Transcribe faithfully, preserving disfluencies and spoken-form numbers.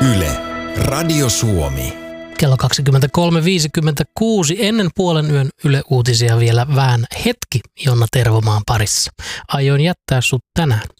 Yle, Radio Suomi. Kello kaksikymmentäkolme viisikymmentäkuusi ennen puolen yön Yle Uutisia vielä vähän hetki Jonna Tervomaan parissa. Aion jättää sut tänään